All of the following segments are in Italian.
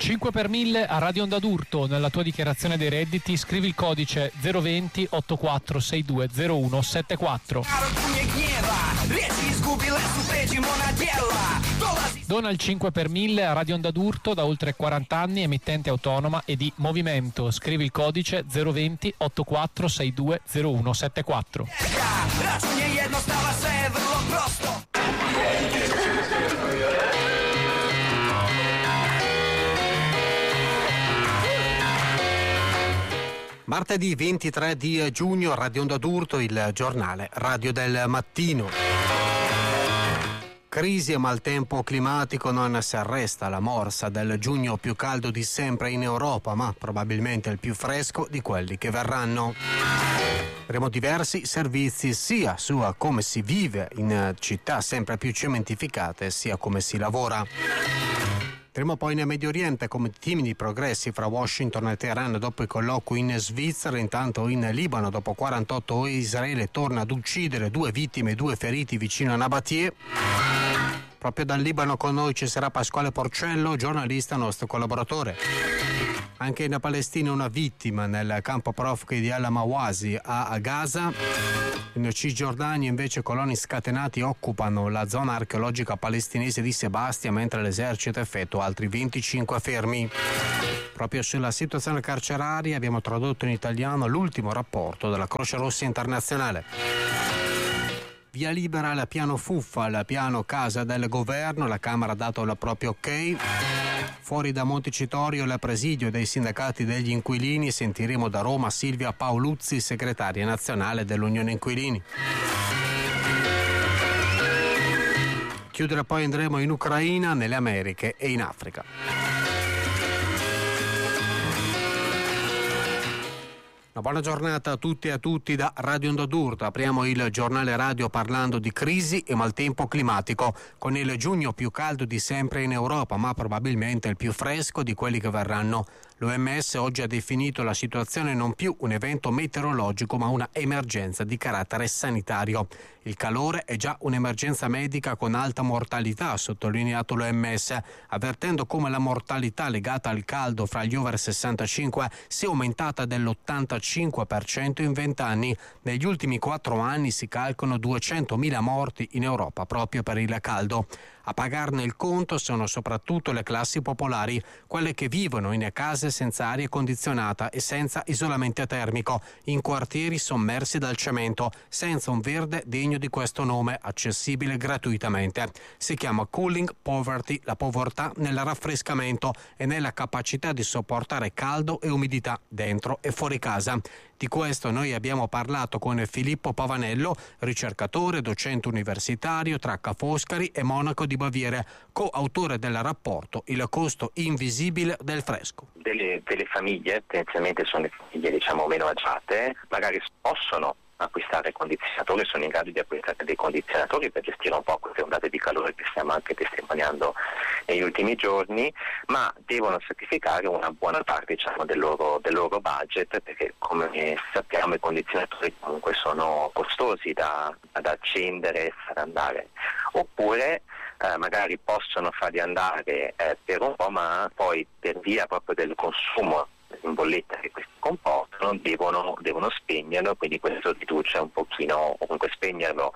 5 per 1000 a Radio Onda d'Urto. Nella tua dichiarazione dei redditi scrivi il codice 020 8462 0174. Dona il 5 per 1000 a Radio Onda d'Urto da oltre 40 anni, emittente autonoma e di movimento. Scrivi il codice 020 8462 0174. Martedì 23 di giugno, Radio Onda d'Urto, il giornale Radio del Mattino. Crisi e maltempo climatico non si arresta la morsa del giugno più caldo di sempre in Europa, ma probabilmente il più fresco di quelli che verranno. Avremo diversi servizi sia su come si vive in città sempre più cementificate, sia come si lavora. Vedremo poi nel Medio Oriente come timidi progressi fra Washington e Teheran dopo i colloqui in Svizzera. Intanto in Libano, dopo 48 ore, Israele torna ad uccidere 2 vittime e 2 feriti vicino a Nabatie. Proprio dal Libano con noi ci sarà Pasquale Porcello, giornalista, nostro collaboratore. Anche in Palestina una vittima nel campo profughi di Al-Mawasi a Gaza. In Cisgiordania invece coloni scatenati occupano la zona archeologica palestinese di Sebastia, mentre l'esercito effettua altri 25 fermi. Proprio sulla situazione carceraria abbiamo tradotto in italiano l'ultimo rapporto della Croce Rossa Internazionale. Via libera al piano fuffa, al piano casa del governo, la Camera ha dato il proprio ok. Fuori da Montecitorio il presidio dei sindacati degli inquilini, sentiremo da Roma Silvia Paoluzzi, segretaria nazionale dell'Unione Inquilini. Chiudere poi andremo in Ucraina, nelle Americhe e in Africa. Una buona giornata a tutti e a tutti da Radio Onda d'Urto. Apriamo il giornale radio parlando di crisi e maltempo climatico, con il giugno più caldo di sempre in Europa, ma probabilmente il più fresco di quelli che verranno. L'OMS oggi ha definito la situazione non più un evento meteorologico, ma una emergenza di carattere sanitario. Il calore è già un'emergenza medica con alta mortalità, ha sottolineato l'OMS, avvertendo come la mortalità legata al caldo fra gli over 65 sia aumentata dell'85% in 20 anni. Negli ultimi 4 anni si calcolano 200.000 morti in Europa proprio per il caldo. A pagarne il conto sono soprattutto le classi popolari, quelle che vivono in case senza aria condizionata e senza isolamento termico, in quartieri sommersi dal cemento, senza un verde degno di questo nome, accessibile gratuitamente. Si chiama cooling poverty, la povertà nel raffrescamento e nella capacità di sopportare caldo e umidità dentro e fuori casa. Di questo noi abbiamo parlato con Filippo Pavanello, ricercatore, docente universitario tra Ca' Foscari e Monaco di Baviera, coautore del rapporto Il costo invisibile del fresco. Delle famiglie, tendenzialmente sono le famiglie meno agiate, magari possono acquistare condizionatori, sono in grado di acquistare dei condizionatori per gestire un po' queste ondate di calore che stiamo anche testimoniando negli ultimi giorni, ma devono sacrificare una buona parte del loro budget, perché come sappiamo i condizionatori comunque sono costosi ad accendere e far andare, oppure magari possono farli andare per un po', ma poi per via proprio del consumo in bolletta che questi comportano devono spegnerlo, quindi questo riduce un pochino, o comunque spegnerlo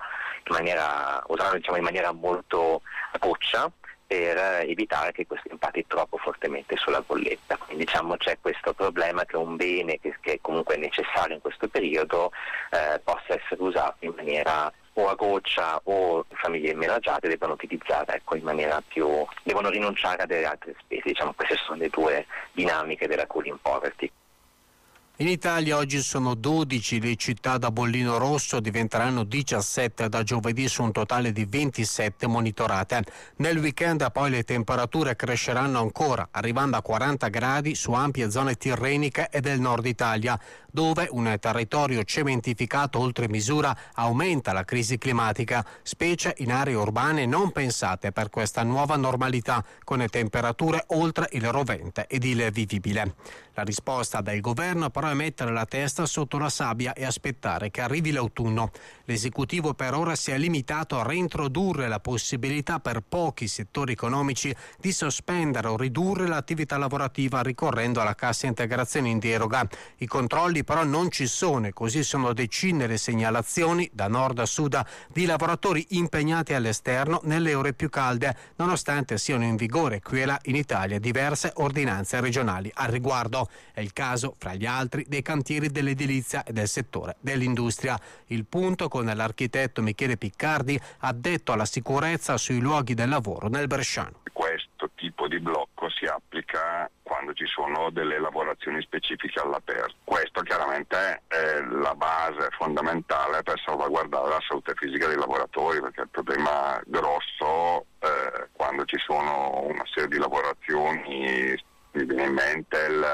usarlo in maniera molto goccia per evitare che questo impatti troppo fortemente sulla bolletta. Quindi c'è questo problema che un bene che comunque è necessario in questo periodo possa essere usato in maniera o a goccia, o famiglie meno agiate devono utilizzare in maniera devono rinunciare a delle altre spese. Queste sono le due dinamiche della cooling poverty. In Italia oggi sono 12 le città da bollino rosso, diventeranno 17 da giovedì su un totale di 27 monitorate. Nel weekend poi le temperature cresceranno ancora, arrivando a 40 gradi su ampie zone tirreniche e del nord Italia. dove un territorio cementificato oltre misura aumenta la crisi climatica, specie in aree urbane non pensate per questa nuova normalità, con temperature oltre il rovente ed il vivibile. La risposta del governo però è mettere la testa sotto la sabbia e aspettare che arrivi l'autunno. L'esecutivo per ora si è limitato a reintrodurre la possibilità per pochi settori economici di sospendere o ridurre l'attività lavorativa ricorrendo alla cassa integrazione in deroga. I controlli però non ci sono e così sono decine le segnalazioni da nord a sud di lavoratori impegnati all'esterno nelle ore più calde, nonostante siano in vigore qui e là in Italia diverse ordinanze regionali al riguardo. È il caso, fra gli altri, dei cantieri dell'edilizia e del settore dell'industria. Il punto con l'architetto Michele Piccardi, addetto alla sicurezza sui luoghi del lavoro nel bresciano. Questo tipo di blocco si applica quando ci sono delle lavorazioni specifiche all'aperto. Questo chiaramente è la base fondamentale per salvaguardare la salute fisica dei lavoratori, perché il problema grosso quando ci sono una serie di lavorazioni, mi viene in mente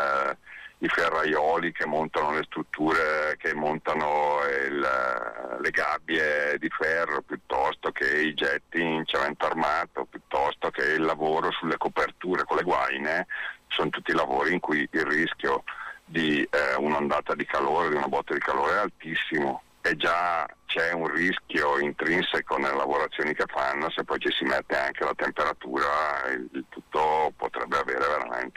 i ferraioli che montano le strutture, che montano le gabbie di ferro, piuttosto che i getti in cemento armato, piuttosto che il lavoro sulle coperture con le guaine, sono tutti lavori in cui il rischio di un'ondata di calore, di una botta di calore è altissimo. E già c'è un rischio intrinseco nelle lavorazioni che fanno, se poi ci si mette anche la temperatura, il tutto potrebbe avere veramente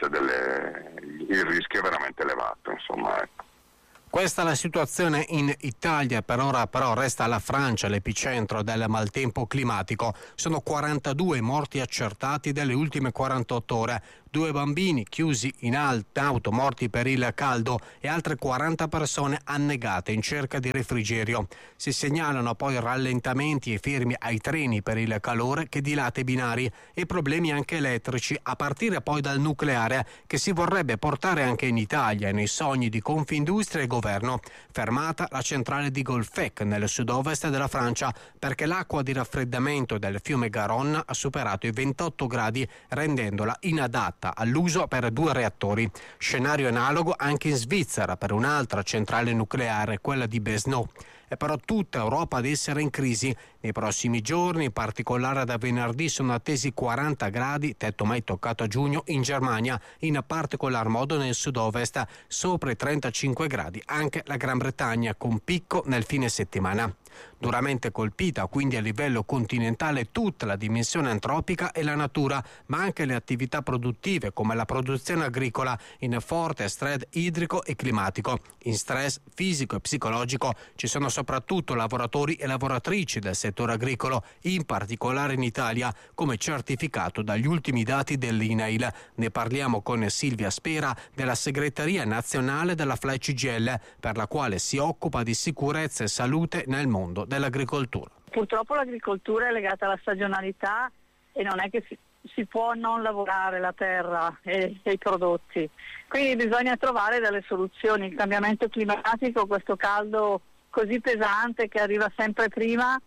il rischio è veramente elevato, insomma, ecco. Questa è la situazione in Italia, per ora però resta la Francia l'epicentro del maltempo climatico. Sono 42 morti accertati delle ultime 48 ore, 2 bambini chiusi in auto morti per il caldo e altre 40 persone annegate in cerca di refrigerio. Si segnalano poi rallentamenti e fermi ai treni per il calore che dilata i binari e problemi anche elettrici, a partire poi dal nucleare che si vorrebbe portare anche in Italia nei sogni di Confindustria e governo. Fermata la centrale di Golfech nel sud-ovest della Francia perché l'acqua di raffreddamento del fiume Garonne ha superato i 28 gradi rendendola inadatta all'uso per 2 reattori. Scenario analogo anche in Svizzera per un'altra centrale nucleare, quella di Besno. È però tutta Europa ad essere in crisi. Nei prossimi giorni, in particolare da venerdì, sono attesi 40 gradi, tetto mai toccato a giugno, in Germania, in particolar modo nel sud-ovest, sopra i 35 gradi anche la Gran Bretagna, con picco nel fine settimana. Duramente colpita quindi a livello continentale tutta la dimensione antropica e la natura, ma anche le attività produttive come la produzione agricola, in forte stress idrico e climatico. In stress fisico e psicologico ci sono soprattutto lavoratori e lavoratrici del settore agricolo, in particolare in Italia, come certificato dagli ultimi dati dell'INAIL. Ne parliamo con Silvia Spera della segreteria nazionale della FLAI-CGIL, per la quale si occupa di sicurezza e salute nel mondo dell'agricoltura. Purtroppo l'agricoltura è legata alla stagionalità e non è che si può non lavorare la terra e i prodotti, quindi bisogna trovare delle soluzioni. Il cambiamento climatico, questo caldo così pesante che arriva sempre prima,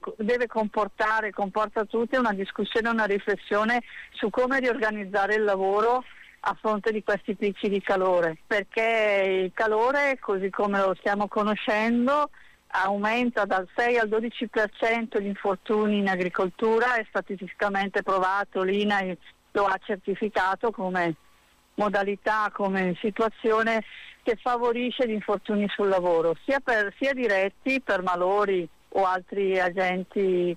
comporta tutti una discussione, una riflessione su come riorganizzare il lavoro a fronte di questi picchi di calore, perché il calore, così come lo stiamo conoscendo, aumenta dal 6 al 12% gli infortuni in agricoltura, è statisticamente provato, l'INAIL lo ha certificato come modalità, come situazione che favorisce gli infortuni sul lavoro, sia diretti per malori o altri agenti,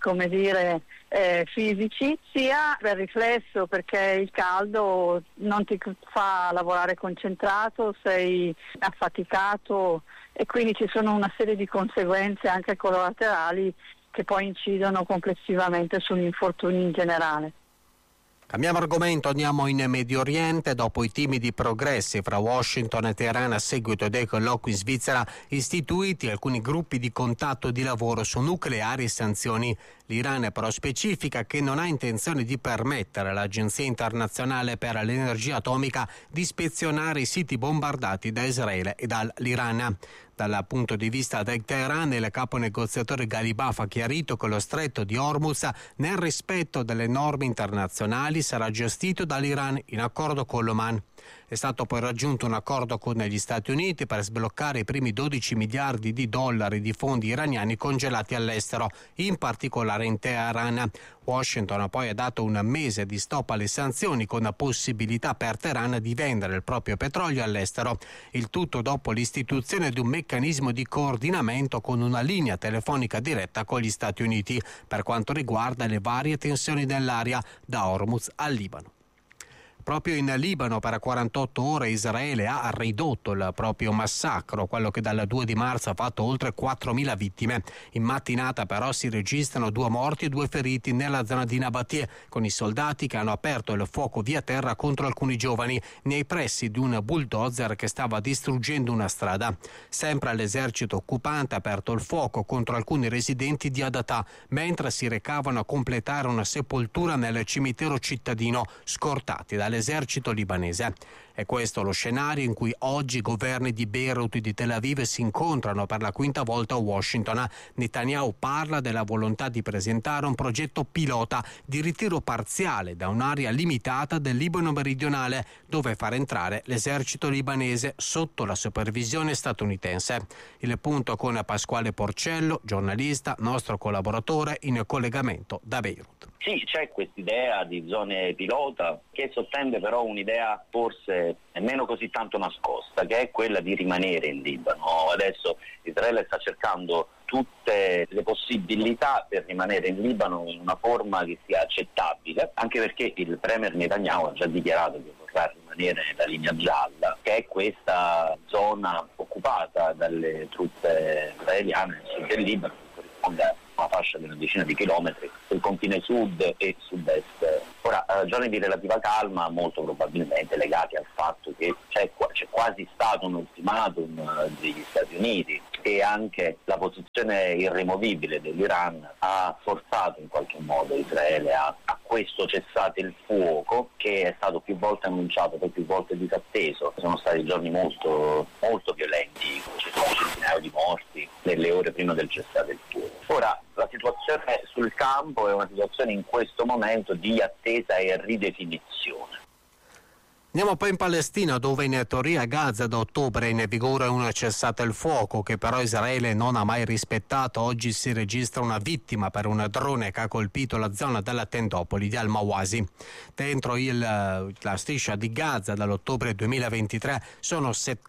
fisici, sia per riflesso, perché il caldo non ti fa lavorare concentrato, sei affaticato e quindi ci sono una serie di conseguenze anche collaterali che poi incidono complessivamente sugli infortuni in generale. Cambiamo argomento, andiamo in Medio Oriente. Dopo i timidi progressi fra Washington e Teheran a seguito dei colloqui in Svizzera istituiti, alcuni gruppi di contatto e di lavoro su nucleari e sanzioni. L'Iran però specifica che non ha intenzione di permettere all'Agenzia internazionale per l'energia atomica di ispezionare i siti bombardati da Israele e dall'Iran. Dal punto di vista del Teheran, il capo negoziatore Ghalibaf ha chiarito che lo stretto di Hormuz, nel rispetto delle norme internazionali, sarà gestito dall'Iran in accordo con l'Oman. È stato poi raggiunto un accordo con gli Stati Uniti per sbloccare i primi 12 miliardi di dollari di fondi iraniani congelati all'estero, in particolare in Teheran. Washington poi ha dato un mese di stop alle sanzioni con la possibilità per Teheran di vendere il proprio petrolio all'estero. Il tutto dopo l'istituzione di un meccanismo di coordinamento con una linea telefonica diretta con gli Stati Uniti per quanto riguarda le varie tensioni nell'area da Hormuz al Libano. Proprio in Libano per 48 ore Israele ha ridotto il proprio massacro, quello che dal 2 di marzo ha fatto oltre 4.000 vittime. In mattinata però si registrano 2 morti e 2 feriti nella zona di Nabatie, con i soldati che hanno aperto il fuoco via terra contro alcuni giovani nei pressi di un bulldozer che stava distruggendo una strada. Sempre l'esercito occupante ha aperto il fuoco contro alcuni residenti di Adatà, mentre si recavano a completare una sepoltura nel cimitero cittadino, scortati dall'esercito libanese. È questo lo scenario in cui oggi i governi di Beirut e di Tel Aviv si incontrano per la quinta volta a Washington. Netanyahu parla della volontà di presentare un progetto pilota di ritiro parziale da un'area limitata del Libano meridionale, dove far entrare l'esercito libanese sotto la supervisione statunitense. Il punto con Pasquale Porcello, giornalista, nostro collaboratore in collegamento da Beirut. Sì, c'è quest'idea di zone pilota che sottende però un'idea forse nemmeno così tanto nascosta, che è quella di rimanere in Libano. Adesso Israele sta cercando tutte le possibilità per rimanere in Libano in una forma che sia accettabile, anche perché il premier Netanyahu ha già dichiarato che vorrà rimanere nella linea gialla, che è questa zona occupata dalle truppe israeliane nel sud del Libano, che corrisponde a una fascia di una decina di chilometri sul confine sud e sud-est. Ora, ragioni di relativa calma, molto probabilmente legati al fatto che c'è quasi stato un ultimatum degli Stati Uniti, e anche la posizione irremovibile dell'Iran ha forzato in qualche modo Israele a questo cessate il fuoco, che è stato più volte annunciato, poi più volte disatteso. Sono stati giorni molto, molto violenti, ci sono centinaia di morti nelle ore prima del cessate il fuoco. Ora, la situazione sul campo è una situazione in questo momento di attesa e ridefinizione. Andiamo poi in Palestina, dove in teoria a Gaza da ottobre è in vigore un cessate il fuoco che però Israele non ha mai rispettato. Oggi si registra una vittima per un drone che ha colpito la zona della tendopoli di Al-Mawasi. Dentro la striscia di Gaza dall'ottobre 2023 sono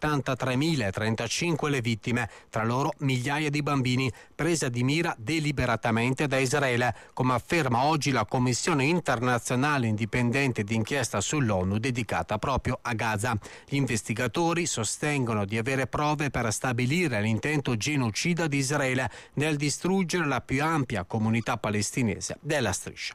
73.035 le vittime, tra loro migliaia di bambini, presa di mira deliberatamente da Israele, come afferma oggi la Commissione internazionale indipendente d'inchiesta sull'ONU dedicata proprio a Gaza. Gli investigatori sostengono di avere prove per stabilire l'intento genocida di Israele nel distruggere la più ampia comunità palestinese della striscia.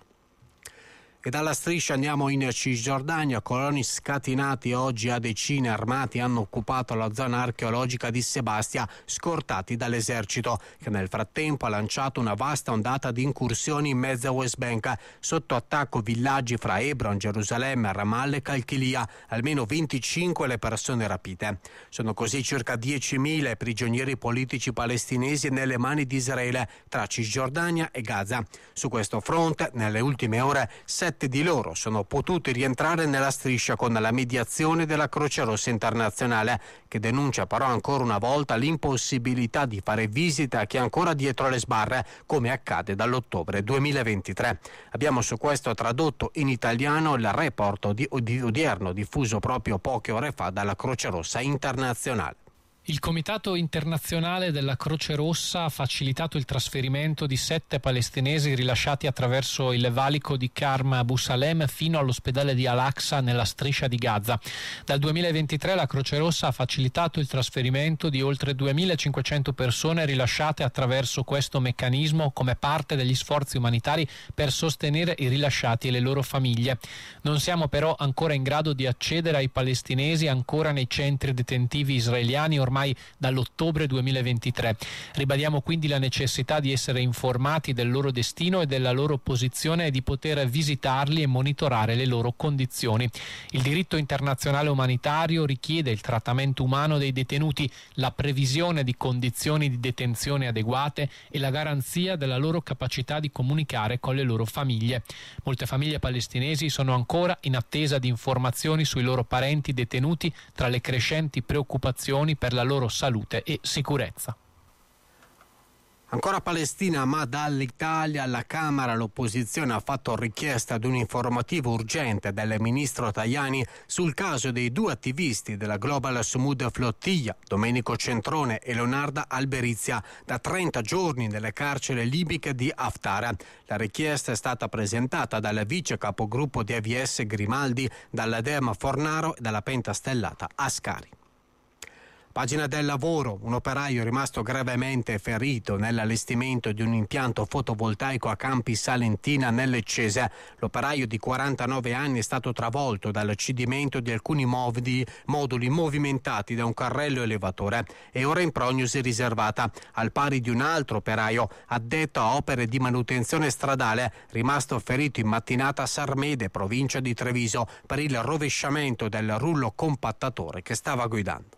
E dalla striscia andiamo in Cisgiordania. Coloni scatenati oggi a decine armati hanno occupato la zona archeologica di Sebastia, scortati dall'esercito, che nel frattempo ha lanciato una vasta ondata di incursioni in mezzo a West Bank, sotto attacco villaggi fra Hebron, Gerusalemme, Ramallah e Calchilia, almeno 25 le persone rapite. Sono così circa 10.000 prigionieri politici palestinesi nelle mani di Israele tra Cisgiordania e Gaza. Su questo fronte, nelle ultime ore, 7 di loro sono potuti rientrare nella striscia con la mediazione della Croce Rossa Internazionale, che denuncia però ancora una volta l'impossibilità di fare visite a chi è ancora dietro le sbarre, come accade dall'ottobre 2023. Abbiamo su questo tradotto in italiano il report odierno diffuso proprio poche ore fa dalla Croce Rossa Internazionale. Il Comitato Internazionale della Croce Rossa ha facilitato il trasferimento di 7 palestinesi rilasciati attraverso il valico di Karm Abu Salem fino all'ospedale di Al-Aqsa nella striscia di Gaza. Dal 2023 la Croce Rossa ha facilitato il trasferimento di oltre 2.500 persone rilasciate attraverso questo meccanismo come parte degli sforzi umanitari per sostenere i rilasciati e le loro famiglie. Non siamo però ancora in grado di accedere ai palestinesi ancora nei centri detentivi israeliani ormai ormai dall'ottobre 2023. Ribadiamo quindi la necessità di essere informati del loro destino e della loro posizione e di poter visitarli e monitorare le loro condizioni. Il diritto internazionale umanitario richiede il trattamento umano dei detenuti, la previsione di condizioni di detenzione adeguate e la garanzia della loro capacità di comunicare con le loro famiglie. Molte famiglie palestinesi sono ancora in attesa di informazioni sui loro parenti detenuti, tra le crescenti preoccupazioni per la loro salute e sicurezza. Ancora Palestina, ma dall'Italia alla Camera l'opposizione ha fatto richiesta di un informativo urgente del ministro Tajani sul caso dei due attivisti della Global Sumud Flottiglia, Domenico Centrone e Leonardo Alberizia, da 30 giorni nelle carceri libiche di Haftar. La richiesta è stata presentata dal vice capogruppo di AVS Grimaldi, dalla Dem Fornaro e dalla pentastellata Ascari. Pagina del lavoro, un operaio è rimasto gravemente ferito nell'allestimento di un impianto fotovoltaico a Campi Salentina nell'Eccese. L'operaio di 49 anni è stato travolto dal cedimento di alcuni moduli movimentati da un carrello elevatore e ora in prognosi riservata, al pari di un altro operaio addetto a opere di manutenzione stradale, rimasto ferito in mattinata a Sarmede, provincia di Treviso, per il rovesciamento del rullo compattatore che stava guidando.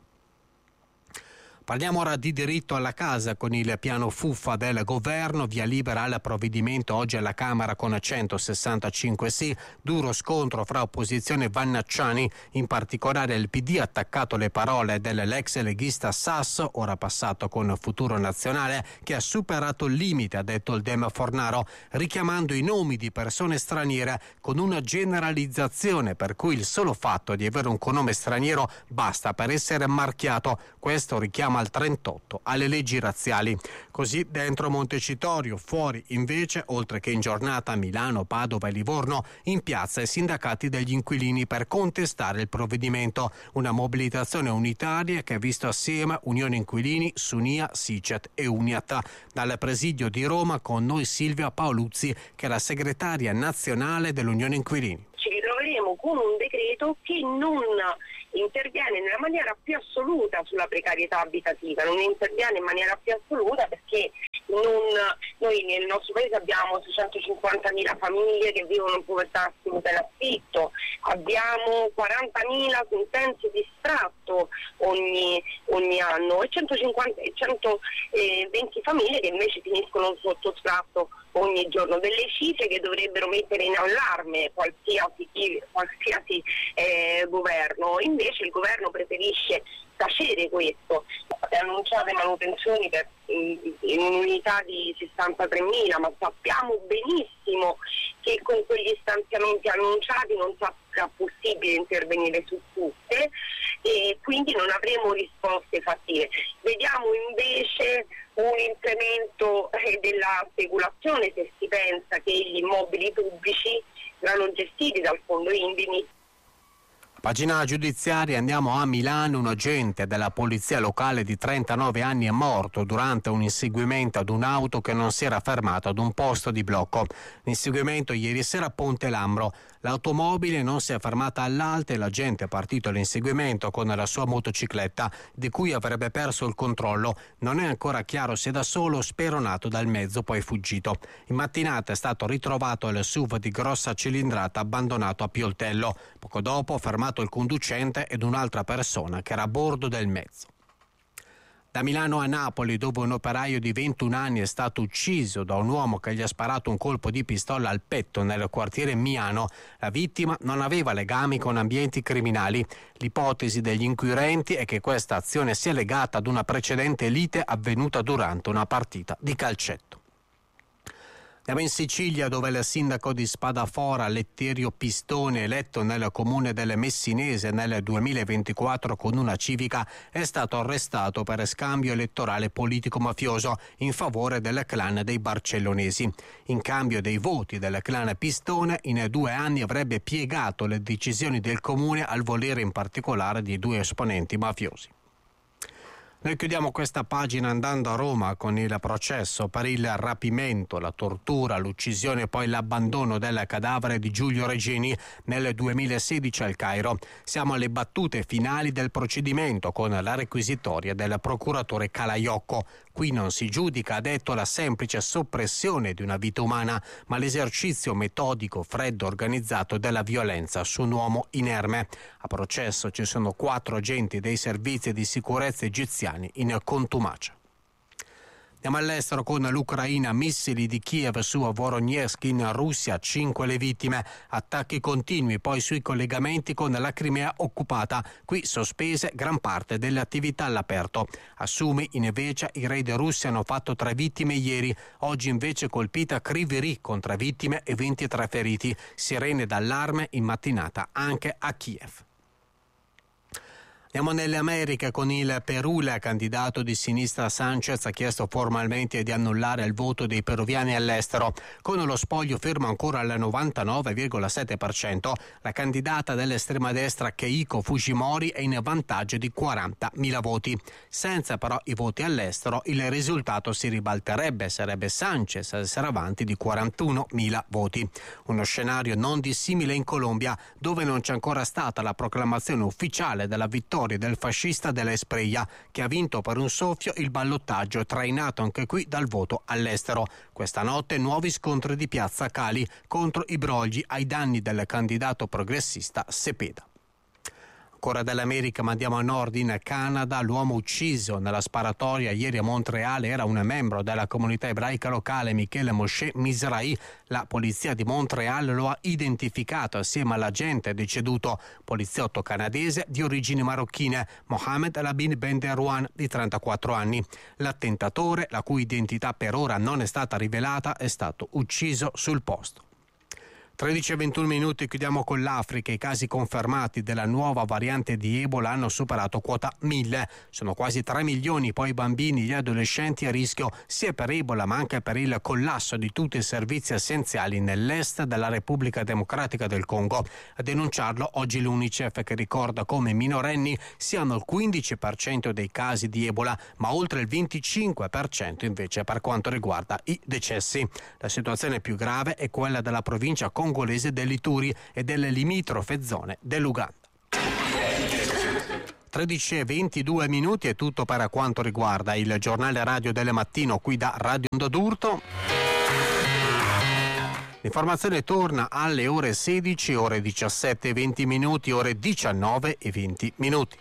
Parliamo ora di diritto alla casa con il piano fuffa del governo, via libera al provvedimento oggi alla Camera con 165 sì, duro scontro fra opposizione e Vannacciani, in particolare il PD ha attaccato le parole dell'ex leghista Sasso, ora passato con Futuro Nazionale, che ha superato il limite, ha detto il Dem Fornaro, richiamando i nomi di persone straniere con una generalizzazione per cui il solo fatto di avere un cognome straniero basta per essere marchiato. Questo richiama al 38 alle leggi razziali. Così dentro Montecitorio, fuori invece, oltre che in giornata a Milano, Padova e Livorno, in piazza i sindacati degli inquilini per contestare il provvedimento. Una mobilitazione unitaria che ha visto assieme Unione Inquilini, Sunia, Sicet e Uniat. Dal presidio di Roma con noi Silvia Paoluzzi, che è la segretaria nazionale dell'Unione Inquilini. Ci ritroveremo con un decreto che non interviene nella maniera più assoluta sulla precarietà abitativa, non interviene in maniera più assoluta perché noi nel nostro paese abbiamo 650.000 famiglie che vivono in povertà assoluta in affitto, abbiamo 40.000 sentenze di sfratto ogni anno e 120 famiglie che invece finiscono sotto sfratto ogni giorno, delle cifre che dovrebbero mettere in allarme qualsiasi governo. Invece il governo preferisce tacere questo. Annunciate manutenzioni in un'unità di 63.000, ma sappiamo benissimo che con quegli stanziamenti annunciati non sarà possibile intervenire su tutte e quindi non avremo risposte fattive. Vediamo invece un incremento della speculazione se si pensa che gli immobili pubblici saranno gestiti dal fondo Indimi. Pagina giudiziaria, andiamo a Milano. Un agente della polizia locale di 39 anni è morto durante un inseguimento ad un'auto che non si era fermata ad un posto di blocco. L'inseguimento ieri sera a Ponte Lambro. L'automobile non si è fermata all'alta e l'agente è partito all'inseguimento con la sua motocicletta, di cui avrebbe perso il controllo. Non è ancora chiaro se da solo o speronato dal mezzo, poi fuggito. In mattinata è stato ritrovato il SUV di grossa cilindrata abbandonato a Pioltello. Poco dopo fermato il conducente ed un'altra persona che era a bordo del mezzo. Da Milano a Napoli, dove un operaio di 21 anni è stato ucciso da un uomo che gli ha sparato un colpo di pistola al petto nel quartiere Miano. La vittima non aveva legami con ambienti criminali. L'ipotesi degli inquirenti è che questa azione sia legata ad una precedente lite avvenuta durante una partita di calcetto. Andiamo in Sicilia, dove il sindaco di Spadafora, Letterio Pistone, eletto nel comune del Messinese nel 2024 con una civica, è stato arrestato per scambio elettorale politico-mafioso in favore del clan dei Barcellonesi. In cambio dei voti del clan Pistone, in 2 anni avrebbe piegato le decisioni del comune al volere in particolare di 2 esponenti mafiosi. Noi chiudiamo questa pagina andando a Roma con il processo per il rapimento, la tortura, l'uccisione e poi l'abbandono del cadavere di Giulio Regeni nel 2016 al Cairo. Siamo alle battute finali del procedimento con la requisitoria del procuratore Calaiocco. Qui non si giudica, ha detto, la semplice soppressione di una vita umana, ma l'esercizio metodico, freddo, organizzato della violenza su un uomo inerme. A processo ci sono 4 agenti dei servizi di sicurezza egiziani in contumacia. Andiamo all'estero con l'Ucraina, missili di Kiev su Voronezh in Russia, 5 le vittime, attacchi continui poi sui collegamenti con la Crimea occupata, qui sospese gran parte delle attività all'aperto. A Sumi invece i raid russi hanno fatto 3 vittime ieri, oggi invece colpita Kryvyi Rih con 3 vittime e 23 feriti, sirene d'allarme in mattinata anche a Kiev. Andiamo nelle Americhe con il Perù. Il candidato di sinistra Sanchez ha chiesto formalmente di annullare il voto dei peruviani all'estero. Con lo spoglio fermo ancora al 99,7%, la candidata dell'estrema destra Keiko Fujimori è in vantaggio di 40.000 voti. Senza però i voti all'estero il risultato si ribalterebbe, sarebbe Sanchez a essere avanti di 41.000 voti. Uno scenario non dissimile in Colombia, dove non c'è ancora stata la proclamazione ufficiale della vittoria del fascista della Espriella, che ha vinto per un soffio il ballottaggio, trainato anche qui dal voto all'estero. Questa notte nuovi scontri di piazza Cali contro i brogli ai danni del candidato progressista Cepeda. Ancora dall'America, ma andiamo a nord in Canada. L'uomo ucciso nella sparatoria ieri a Montreal era un membro della comunità ebraica locale, Michele Moshe Mizrahi. La polizia di Montreal lo ha identificato assieme all'agente deceduto, poliziotto canadese di origini marocchine, Mohamed Labin Ben Derouan, di 34 anni. L'attentatore, la cui identità per ora non è stata rivelata, è stato ucciso sul posto. 13:21, chiudiamo con l'Africa. I casi confermati della nuova variante di Ebola hanno superato quota 1000. Sono quasi 3 milioni poi i bambini e gli adolescenti a rischio sia per Ebola ma anche per il collasso di tutti i servizi essenziali nell'est della Repubblica Democratica del Congo. A denunciarlo oggi l'UNICEF, che ricorda come i minorenni siano il 15% dei casi di Ebola, ma oltre il 25% invece per quanto riguarda i decessi. La situazione più grave è quella della provincia congolese dell'Ituri e delle limitrofe zone dell'Uganda. 13:22 è tutto per quanto riguarda il giornale radio del mattino qui da Radio Onda d'Urto. L'informazione torna alle ore 16, ore 17:20, ore 19:20.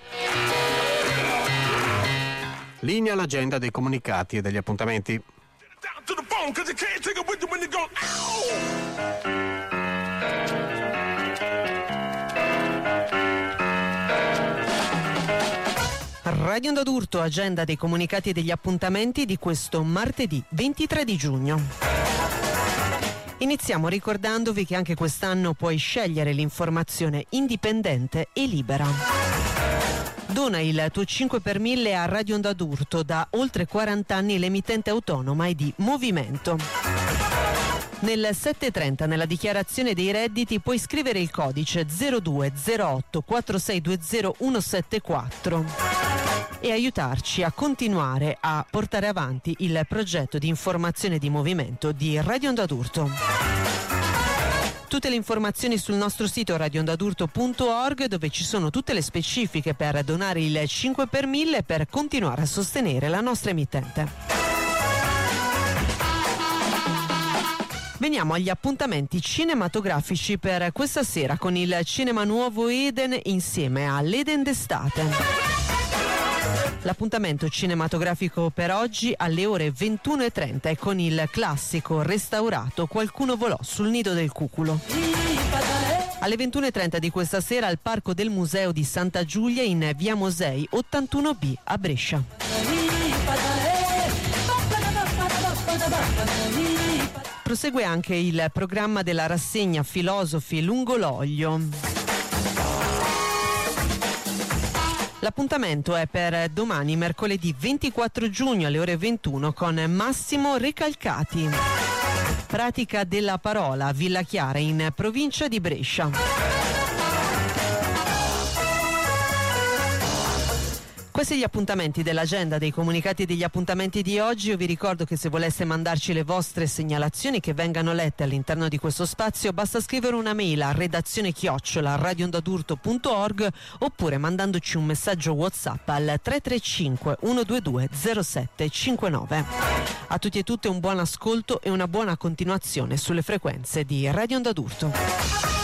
Linea l'agenda dei comunicati e degli appuntamenti. Radio Onda d'Urto, agenda dei comunicati e degli appuntamenti di questo martedì 23 di giugno. Iniziamo ricordandovi che anche quest'anno puoi scegliere l'informazione indipendente e libera. Dona il tuo 5 per 1000 a Radio Onda d'Urto, da oltre 40 anni l'emittente autonoma e di movimento. Nel 730, nella dichiarazione dei redditi, puoi scrivere il codice 0208 4620 174 e aiutarci a continuare a portare avanti il progetto di informazione di movimento di Radio Onda d'Urto. Tutte le informazioni sul nostro sito radioondadurto.org, dove ci sono tutte le specifiche per donare il 5 per 1000 per continuare a sostenere la nostra emittente. Veniamo agli appuntamenti cinematografici per questa sera con il Cinema Nuovo Eden insieme all'Eden d'estate. L'appuntamento cinematografico per oggi alle ore 21:30 è con il classico restaurato Qualcuno volò sul nido del cuculo. Alle 21:30 di questa sera al Parco del Museo di Santa Giulia in via Mosei 81B a Brescia. Prosegue anche il programma della rassegna Filosofi lungo l'olio. L'appuntamento è per domani, mercoledì 24 giugno alle ore 21 con Massimo Recalcati. Pratica della parola a Villa Chiara in provincia di Brescia. Questi gli appuntamenti dell'agenda dei comunicati e degli appuntamenti di oggi. Io vi ricordo che se voleste mandarci le vostre segnalazioni che vengano lette all'interno di questo spazio, basta scrivere una mail a redazione@radioondadurto.org oppure mandandoci un messaggio WhatsApp al 335 122 0759. A tutti e tutte un buon ascolto e una buona continuazione sulle frequenze di Radio Onda d'Urto.